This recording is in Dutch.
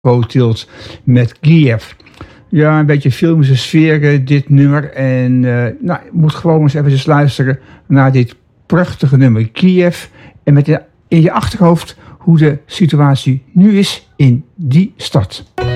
Go Tilt met Kiev. Ja, een beetje filmische sfeer, dit nummer. En je moet gewoon eens even luisteren naar dit prachtige nummer Kiev. En met in je achterhoofd hoe de situatie nu is in die stad.